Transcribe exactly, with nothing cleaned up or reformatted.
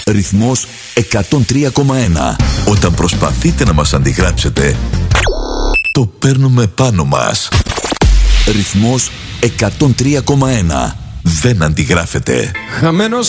Ρυθμός εκατόν τρία κόμμα ένα. Όταν προσπαθείτε να μας αντιγράψετε, το παίρνουμε πάνω μας. Ρυθμός εκατόν τρία κόμμα ένα. Δεν αντιγράφεται. Χαμένος